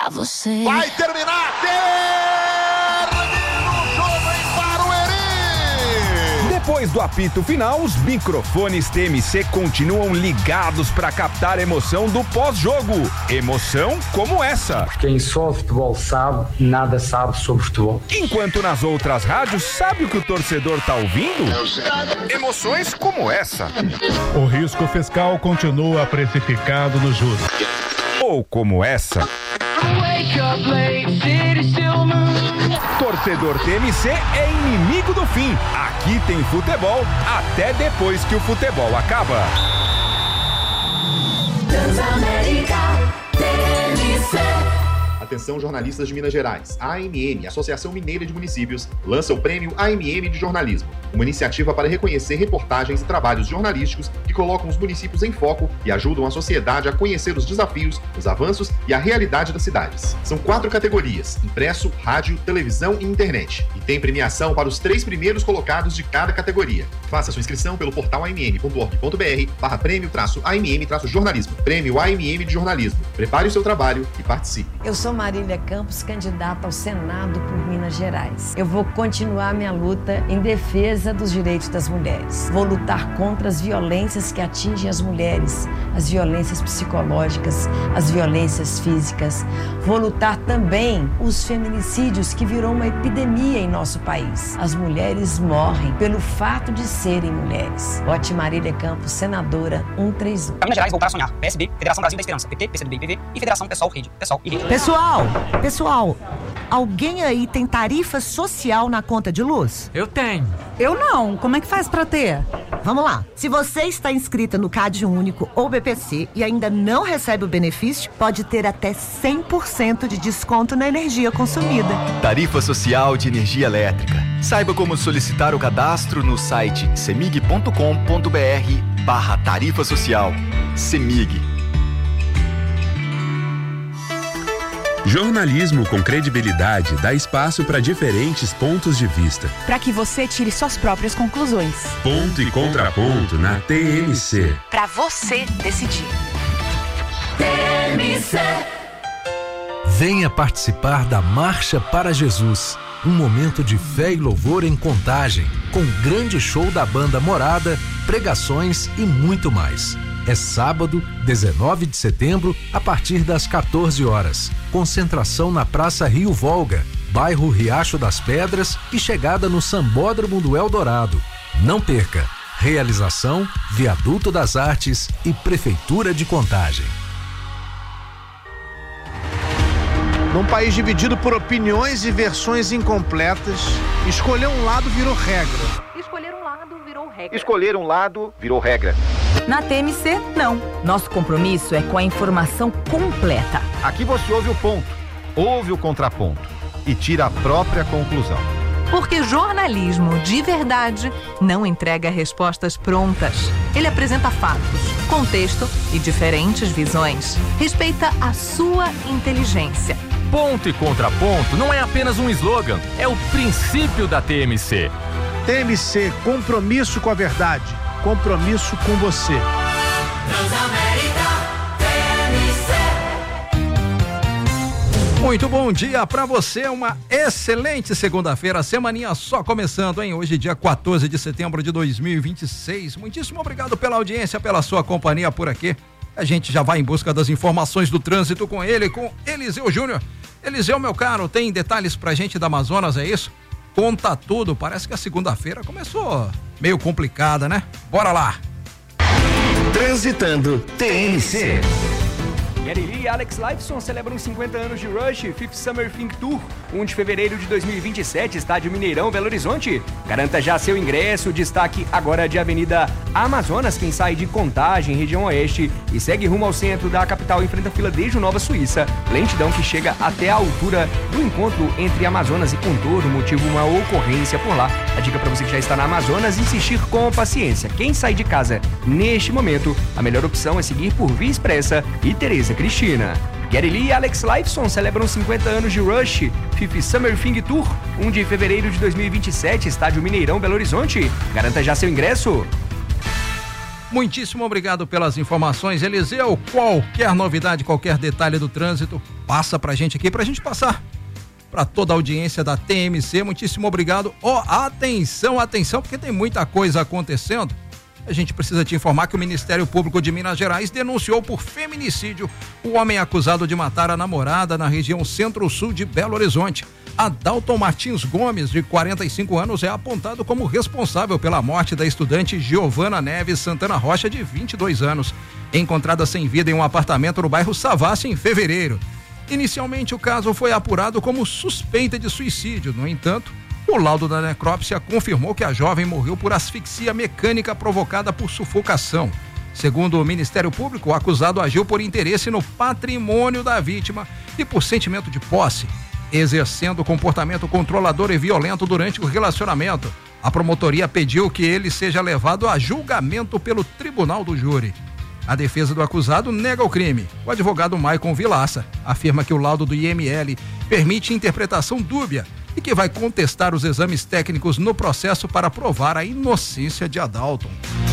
pra você. Vai terminar! Termina o jogo em Barueri! Depois do apito final, os microfones TMC continuam ligados para captar a emoção do pós-jogo. Emoção como essa. Quem só futebol sabe, nada sabe sobre futebol. Enquanto nas outras rádios, sabe o que o torcedor tá ouvindo? Emoções como essa. O risco fiscal continua precificado nos juros. Ou como essa. Torcedor TMC é inimigo do fim. Aqui tem futebol até depois que o futebol acaba. Transamérica TMC. Atenção, jornalistas de Minas Gerais. A AMM, Associação Mineira de Municípios, lança o Prêmio AMM de Jornalismo, uma iniciativa para reconhecer reportagens e trabalhos jornalísticos que colocam os municípios em foco e ajudam a sociedade a conhecer os desafios, os avanços e a realidade das cidades. São 4 categorias: impresso, rádio, televisão e internet. E tem premiação para os 3 primeiros colocados de cada categoria. Faça sua inscrição pelo portal amm.org.br/prêmio-amm-jornalismo. Prêmio AMM de Jornalismo. Prepare o seu trabalho e participe. Eu sou Marília Campos, candidata ao Senado por Minas Gerais. Eu vou continuar minha luta em defesa dos direitos das mulheres. Vou lutar contra as violências que atingem as mulheres, as violências psicológicas, as violências físicas. Vou lutar também os feminicídios, que virou uma epidemia em nosso país. As mulheres morrem pelo fato de serem mulheres. Vote Marília Campos, senadora 131. Minas Gerais, voltar a sonhar. PSB, Federação Brasil da Esperança, PT, PCdoB e PV e Federação Pessoal Rede. Pessoal e Rede. Pessoal, alguém aí tem tarifa social na conta de luz? Eu tenho. Eu não. Como é que faz pra ter? Vamos lá. Se você está inscrita no CAD Único ou BPC e ainda não recebe o benefício, pode ter até 100% de desconto na energia consumida. Tarifa Social de Energia Elétrica. Saiba como solicitar o cadastro no site cemig.com.br/tarifa social. Cemig. Jornalismo com credibilidade dá espaço para diferentes pontos de vista. Para que você tire suas próprias conclusões. Ponto e contraponto na TMC. Para você decidir. TMC. Venha participar da Marcha para Jesus. Um momento de fé e louvor em Contagem, com grande show da banda Morada, pregações e muito mais. É sábado, 19 de setembro, a partir das 14 horas. Concentração na Praça Rio Volga, bairro Riacho das Pedras e chegada no Sambódromo do Eldorado. Não perca! Realização, Viaduto das Artes e Prefeitura de Contagem. Num país dividido por opiniões e versões incompletas, escolher um lado virou regra. Escolher um lado virou regra. Na TMC, não. Nosso compromisso é com a informação completa. Aqui você ouve o ponto, ouve o contraponto e tira a própria conclusão. Porque jornalismo de verdade não entrega respostas prontas. Ele apresenta fatos, contexto e diferentes visões. Respeita a sua inteligência. Ponto e contraponto não é apenas um slogan, é o princípio da TMC. TMC, compromisso com a verdade, compromisso com você. Transamérica TMC. Muito bom dia pra você, uma excelente segunda-feira, semaninha só começando, hein? Hoje dia 14 de setembro de 2026. Muitíssimo obrigado pela audiência, pela sua companhia por aqui. A gente já vai em busca das informações do trânsito com ele, com Eliseu Júnior. Eliseu, meu caro, tem detalhes pra gente da Amazonas, é isso? Conta tudo, parece que a segunda-feira começou meio complicada, né? Bora lá! Transitando TMC. Gary Lee e Alex Lifeson celebram 50 anos de Rush, Fifth Summer Think Tour, 1 de fevereiro de 2027, Estádio Mineirão, Belo Horizonte. Garanta já seu ingresso, destaque agora de Avenida Amazonas, quem sai de Contagem, região oeste, e segue rumo ao centro da capital, enfrenta a fila desde Nova Suíça, lentidão que chega até a altura do encontro entre Amazonas e Contorno, motivo uma ocorrência por lá. A dica para você que já está na Amazonas, insistir com paciência. Quem sai de casa neste momento, a melhor opção é seguir por Via Expressa e Tereza Cristina. Gary Lee e Alex Lifeson celebram 50 anos de Rush, Fifth Summer Think Tour, 1 de fevereiro de 2027, Estádio Mineirão, Belo Horizonte. Garanta já seu ingresso. Muitíssimo obrigado pelas informações, Eliseu. Qualquer novidade, qualquer detalhe do trânsito, passa pra gente aqui, pra gente passar para toda a audiência da TMC. Muitíssimo obrigado. Atenção, porque tem muita coisa acontecendo. A gente precisa te informar que o Ministério Público de Minas Gerais denunciou por feminicídio o homem acusado de matar a namorada na região centro-sul de Belo Horizonte. Adalton Martins Gomes, de 45 anos, é apontado como responsável pela morte da estudante Giovana Neves Santana Rocha, de 22 anos, encontrada sem vida em um apartamento no bairro Savassi em fevereiro. Inicialmente, o caso foi apurado como suspeita de suicídio. No entanto, o laudo da necrópsia confirmou que a jovem morreu por asfixia mecânica provocada por sufocação. Segundo o Ministério Público, o acusado agiu por interesse no patrimônio da vítima e por sentimento de posse, exercendo comportamento controlador e violento durante o relacionamento. A promotoria pediu que ele seja levado a julgamento pelo tribunal do júri. A defesa do acusado nega o crime. O advogado Maicon Vilaça afirma que o laudo do IML permite interpretação dúbia e que vai contestar os exames técnicos no processo para provar a inocência de Adalton.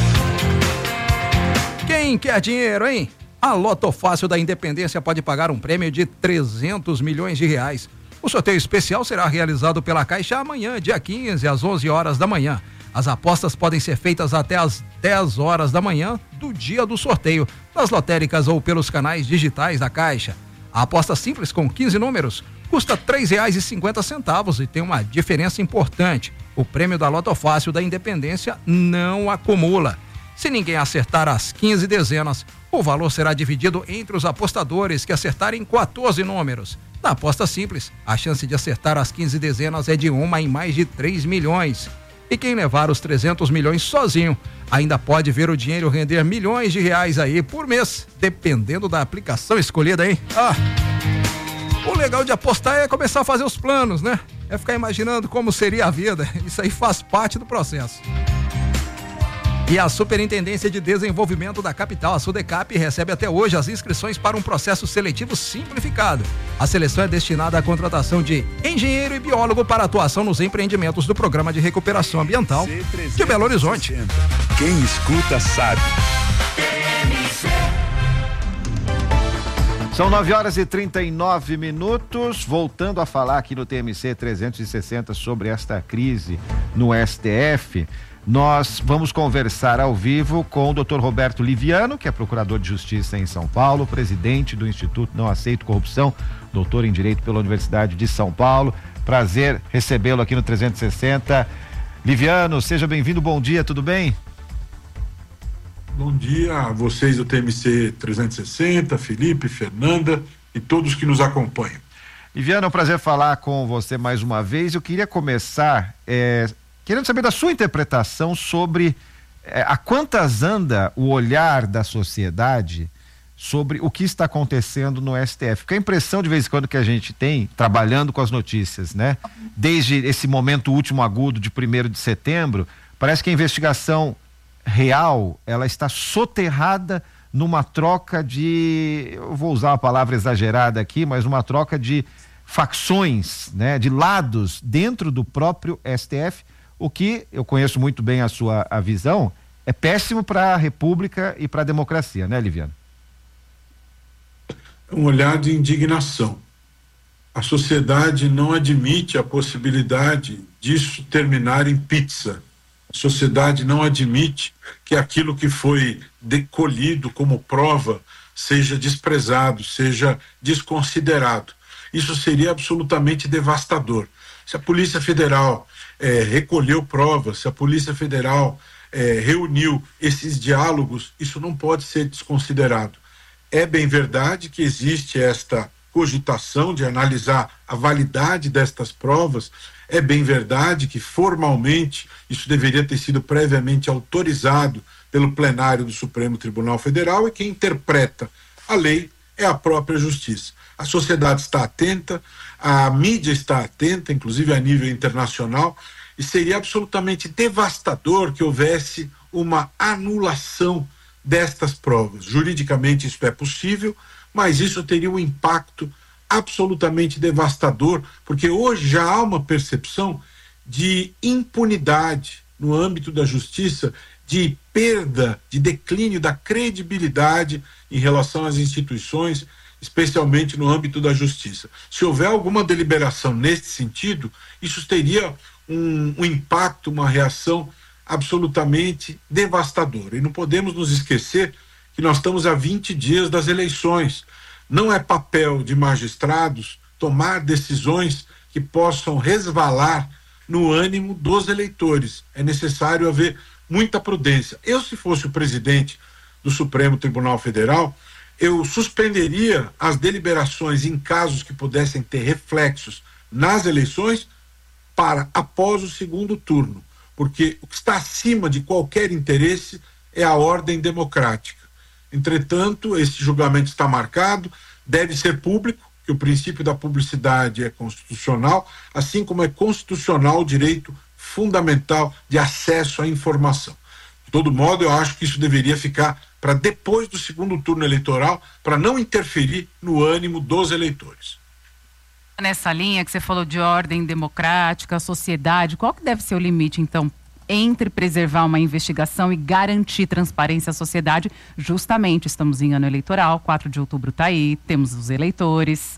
Quem quer dinheiro, hein? A Loto Fácil da Independência pode pagar um prêmio de 300 milhões de reais. O sorteio especial será realizado pela Caixa amanhã, dia 15, às 11 horas da manhã. As apostas podem ser feitas até às 10 horas da manhã do dia do sorteio, nas lotéricas ou pelos canais digitais da Caixa. A aposta simples com 15 números custa R$ 3,50 e tem uma diferença importante. O prêmio da Loto Fácil da Independência não acumula. Se ninguém acertar as 15 dezenas, o valor será dividido entre os apostadores que acertarem 14 números. Na aposta simples, a chance de acertar as 15 dezenas é de 1 em mais de 3 milhões. E quem levar os 300 milhões sozinho ainda pode ver o dinheiro render milhões de reais aí por mês, dependendo da aplicação escolhida, hein? O legal de apostar é começar a fazer os planos, né? É ficar imaginando como seria a vida. Isso aí faz parte do processo. E a Superintendência de Desenvolvimento da Capital, a SUDECAP, recebe até hoje as inscrições para um processo seletivo simplificado. A seleção é destinada à contratação de engenheiro e biólogo para atuação nos empreendimentos do Programa de Recuperação Ambiental de Belo Horizonte. Quem escuta sabe. São 9h39, voltando a falar aqui no TMC 360 sobre esta crise no STF. Nós vamos conversar ao vivo com o Dr. Roberto Liviano, que é procurador de Justiça em São Paulo, presidente do Instituto Não Aceito Corrupção, doutor em Direito pela Universidade de São Paulo. Prazer recebê-lo aqui no 360. Liviano, seja bem-vindo, bom dia, tudo bem? Bom dia a vocês do TMC 360, Felipe, Fernanda e todos que nos acompanham. Liviano, é um prazer falar com você mais uma vez. Eu queria começar querendo saber da sua interpretação sobre a quantas anda o olhar da sociedade sobre o que está acontecendo no STF. Porque a impressão de vez em quando que a gente tem, trabalhando com as notícias, né? Desde esse momento último agudo de 1º de setembro, parece que a investigação real, ela está soterrada numa troca de, eu vou usar uma palavra exagerada aqui, mas uma troca de facções, né? De lados dentro do próprio STF. O que eu conheço muito bem a visão, é péssimo para a República e para a democracia, né, Liviano? Um olhar de indignação. A sociedade não admite a possibilidade disso terminar em pizza. A sociedade não admite que aquilo que foi colhido como prova seja desprezado, seja desconsiderado. Isso seria absolutamente devastador. Se a Polícia Federal recolheu provas, se a Polícia Federal reuniu esses diálogos, isso não pode ser desconsiderado. É bem verdade que existe esta cogitação de analisar a validade destas provas, é bem verdade que formalmente isso deveria ter sido previamente autorizado pelo plenário do Supremo Tribunal Federal, e quem interpreta a lei é a própria Justiça. A sociedade está atenta, a mídia está atenta, inclusive a nível internacional, e seria absolutamente devastador que houvesse uma anulação destas provas. Juridicamente isso é possível, mas isso teria um impacto absolutamente devastador, porque hoje já há uma percepção de impunidade no âmbito da justiça, de perda, de declínio da credibilidade em relação às instituições, especialmente no âmbito da justiça. Se houver alguma deliberação nesse sentido, isso teria um impacto, uma reação absolutamente devastadora. E não podemos nos esquecer que nós estamos a 20 dias das eleições. Não é papel de magistrados tomar decisões que possam resvalar no ânimo dos eleitores. É necessário haver muita prudência. Eu, se fosse o presidente do Supremo Tribunal Federal, eu suspenderia as deliberações em casos que pudessem ter reflexos nas eleições para após o segundo turno, porque o que está acima de qualquer interesse é a ordem democrática. Entretanto, esse julgamento está marcado, deve ser público, que o princípio da publicidade é constitucional, assim como é constitucional o direito fundamental de acesso à informação. De todo modo, eu acho que isso deveria ficar para depois do segundo turno eleitoral, para não interferir no ânimo dos eleitores. Nessa linha que você falou de ordem democrática, sociedade, qual que deve ser o limite, então, entre preservar uma investigação e garantir transparência à sociedade? Justamente, estamos em ano eleitoral, 4 de outubro está aí, temos os eleitores.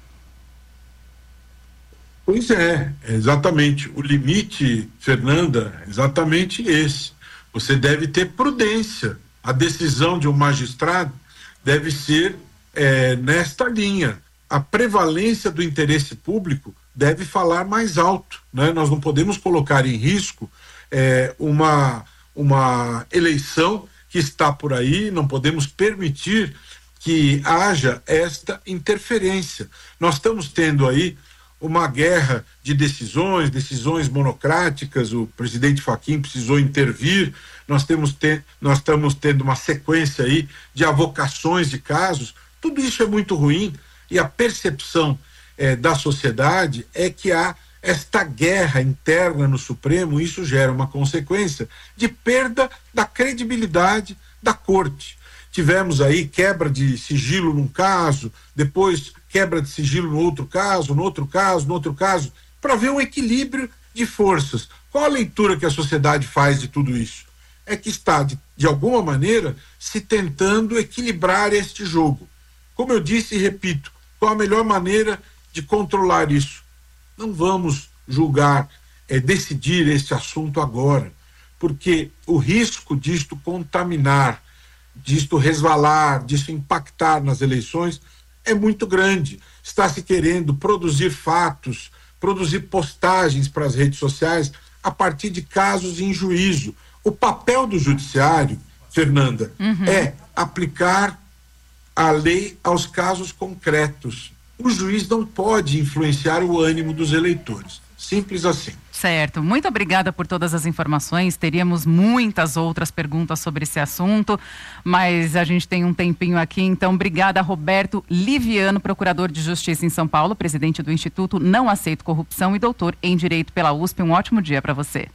Pois é, exatamente. O limite, Fernanda, é exatamente esse. Você deve ter prudência. A decisão de um magistrado deve ser nesta linha. A prevalência do interesse público deve falar mais alto, né? Nós não podemos colocar em risco uma eleição que está por aí, não podemos permitir que haja esta interferência. Nós estamos tendo aí uma guerra de decisões monocráticas, o presidente Fachin precisou intervir, nós estamos tendo uma sequência aí de avocações de casos, tudo isso é muito ruim, e a percepção da sociedade é que há esta guerra interna no Supremo, isso gera uma consequência de perda da credibilidade da corte. Tivemos aí quebra de sigilo num caso, depois quebra de sigilo no outro caso, para ver um equilíbrio de forças. Qual a leitura que a sociedade faz de tudo isso? É que está, de alguma maneira, se tentando equilibrar este jogo. Como eu disse e repito, qual a melhor maneira de controlar isso? Não vamos julgar, decidir este assunto agora, porque o risco disto contaminar, disto resvalar, disto impactar nas eleições é muito grande. Está se querendo produzir fatos, produzir postagens para as redes sociais a partir de casos em juízo. O papel do judiciário, Fernanda, é aplicar a lei aos casos concretos. O juiz não pode influenciar o ânimo dos eleitores. Simples assim. Certo. Muito obrigada por todas as informações. Teríamos muitas outras perguntas sobre esse assunto, mas a gente tem um tempinho aqui. Então, obrigada, Roberto Liviano, procurador de Justiça em São Paulo, presidente do Instituto Não Aceito Corrupção e doutor em Direito pela USP. Um ótimo dia para você.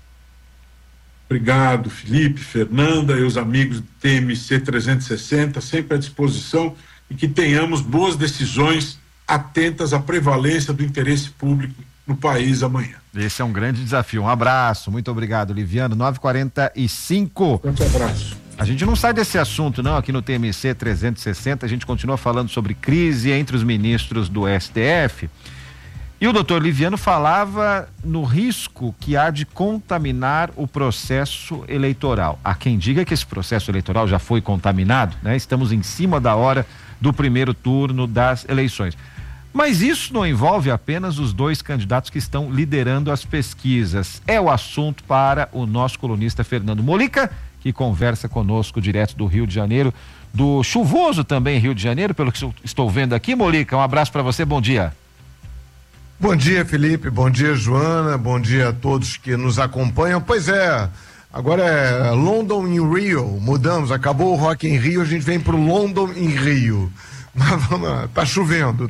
Obrigado, Felipe, Fernanda e os amigos do TMC 360, sempre à disposição, e que tenhamos boas decisões atentas à prevalência do interesse público no país amanhã. Esse é um grande desafio. Um abraço, muito obrigado, Liviano. 9h45. Um abraço. A gente não sai desse assunto, não, aqui no TMC 360. A gente continua falando sobre crise entre os ministros do STF. E o doutor Liviano falava no risco que há de contaminar o processo eleitoral. Há quem diga que esse processo eleitoral já foi contaminado, né? Estamos em cima da hora do primeiro turno das eleições. Mas isso não envolve apenas os dois candidatos que estão liderando as pesquisas. É o assunto para o nosso colunista Fernando Molica, que conversa conosco direto do Rio de Janeiro, do chuvoso também Rio de Janeiro, pelo que estou vendo aqui. Molica, um abraço para você, bom dia. Bom dia, Felipe, bom dia, Joana, bom dia a todos que nos acompanham. Pois é, agora é London em Rio, mudamos, acabou o Rock em Rio, a gente vem pro London em Rio. Mas vamos lá, tá chovendo.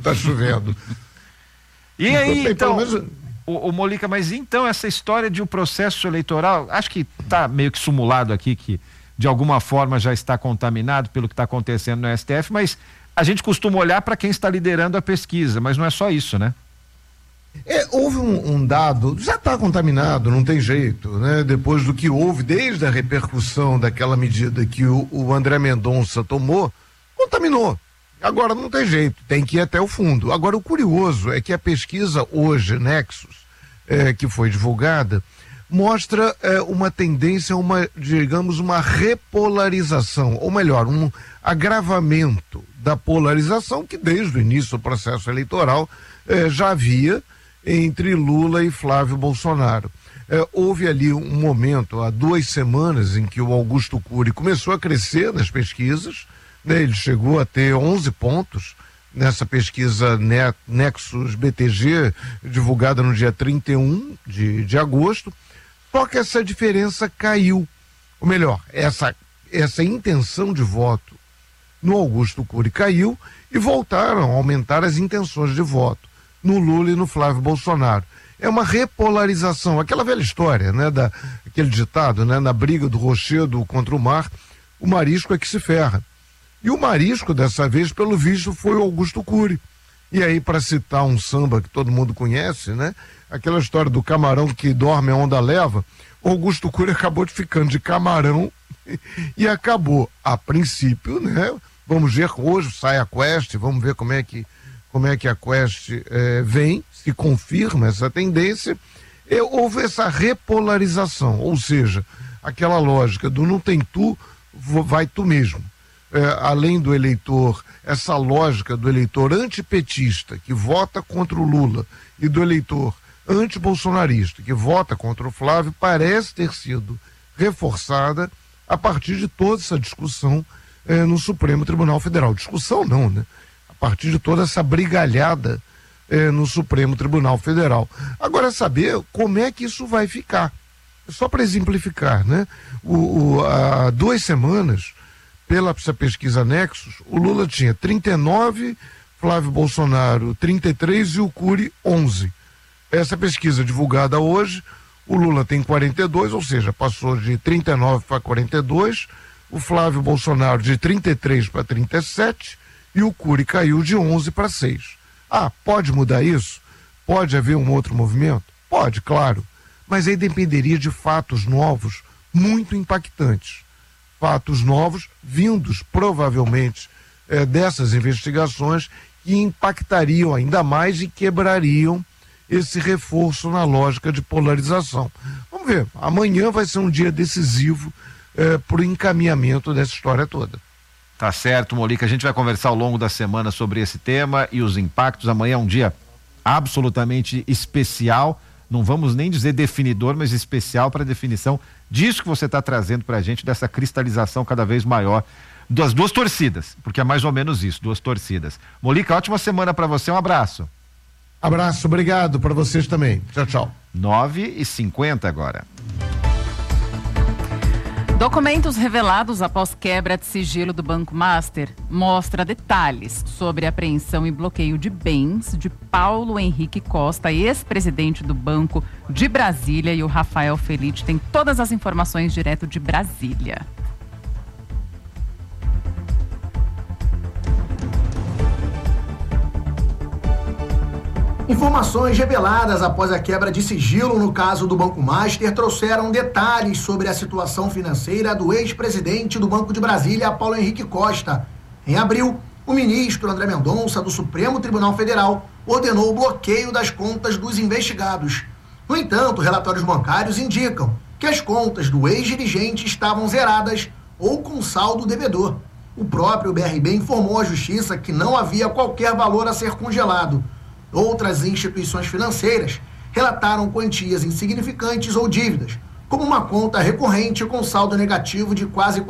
E aí, então, o Molica, mas então essa história de um processo eleitoral, acho que tá meio que simulado aqui, que de alguma forma já está contaminado pelo que está acontecendo no STF, mas a gente costuma olhar para quem está liderando a pesquisa, mas não é só isso, né? Houve um dado, já está contaminado, não tem jeito, né? Depois do que houve, desde a repercussão daquela medida que o André Mendonça tomou, contaminou. Agora não tem jeito, tem que ir até o fundo. Agora o curioso é que a pesquisa hoje, Nexus, que foi divulgada, mostra uma tendência, digamos, uma repolarização, ou melhor, um agravamento da polarização que desde o início do processo eleitoral já havia entre Lula e Flávio Bolsonaro. Houve ali um momento, há 2 semanas, em que o Augusto Cury começou a crescer nas pesquisas, né? Ele chegou a ter 11 pontos nessa pesquisa Nexus BTG, divulgada no dia 31 de agosto, só que essa diferença caiu. Ou melhor, essa intenção de voto no Augusto Cury caiu e voltaram a aumentar as intenções de voto no Lula e no Flávio Bolsonaro. É uma repolarização, aquela velha história, né, aquele ditado, né, na briga do rochedo contra o mar, o marisco é que se ferra. E o marisco, dessa vez, pelo visto, foi o Augusto Cury. E aí, para citar um samba que todo mundo conhece, né, aquela história do camarão que dorme a onda leva, o Augusto Cury acabou ficando de camarão e acabou, a princípio, né, vamos ver, hoje sai a Quest, vamos ver como é que a Quest vem, se confirma essa tendência. Houve essa repolarização, ou seja, aquela lógica do não tem tu, vai tu mesmo. Além do eleitor, essa lógica do eleitor antipetista, que vota contra o Lula, e do eleitor antibolsonarista, que vota contra o Flávio, parece ter sido reforçada a partir de toda essa discussão no Supremo Tribunal Federal. Discussão não, né? A partir de toda essa brigalhada no Supremo Tribunal Federal. Agora, saber como é que isso vai ficar. Só para exemplificar, né? Há 2 semanas, pela essa pesquisa Nexus, o Lula tinha 39, Flávio Bolsonaro 33 e o Cury 11. Essa pesquisa divulgada hoje, o Lula tem 42, ou seja, passou de 39 para 42, o Flávio Bolsonaro de 33 para 37 e o Cury caiu de 11 para 6. Pode mudar isso? Pode haver um outro movimento? Pode, claro, mas aí dependeria de fatos novos muito impactantes. Fatos novos vindos provavelmente dessas investigações que impactariam ainda mais e quebrariam esse reforço na lógica de polarização. Vamos ver, amanhã vai ser um dia decisivo para o encaminhamento dessa história toda. Tá certo, Molica, a gente vai conversar ao longo da semana sobre esse tema e os impactos. Amanhã é um dia absolutamente especial, não vamos nem dizer definidor, mas especial para a definição disso que você está trazendo para a gente, dessa cristalização cada vez maior das 2 torcidas, porque é mais ou menos isso, 2 torcidas. Molica, ótima semana para você, um abraço. Abraço, obrigado para vocês também. Tchau, tchau. 9h50 agora. Documentos revelados após quebra de sigilo do Banco Master mostra detalhes sobre a apreensão e bloqueio de bens de Paulo Henrique Costa, ex-presidente do Banco de Brasília, e o Rafael Felite tem todas as informações direto de Brasília. Informações reveladas após a quebra de sigilo no caso do Banco Master trouxeram detalhes sobre a situação financeira do ex-presidente do Banco de Brasília, Paulo Henrique Costa. Em abril, o ministro André Mendonça, do Supremo Tribunal Federal, ordenou o bloqueio das contas dos investigados. No entanto, relatórios bancários indicam que as contas do ex-dirigente estavam zeradas ou com saldo devedor. O próprio BRB informou à Justiça que não havia qualquer valor a ser congelado. Outras instituições financeiras relataram quantias insignificantes ou dívidas, como uma conta recorrente com saldo negativo de quase